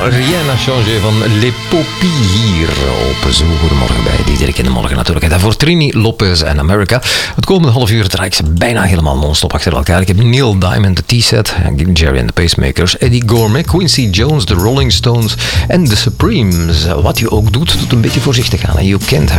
Rien n'a changé van Les Poppies hier op Zo. Goedemorgen bij Diederik in de Morgen natuurlijk. En daarvoor Trini Lopez en America. Het komende half uur draai ik ze bijna helemaal non-stop achter elkaar. Ik heb Neil Diamond, de T-set, Jerry and the Pacemakers, Eddie Gourmet, Quincy Jones, de Rolling Stones en The Supremes. Wat je ook doet, doet een beetje voorzichtig aan. En je kent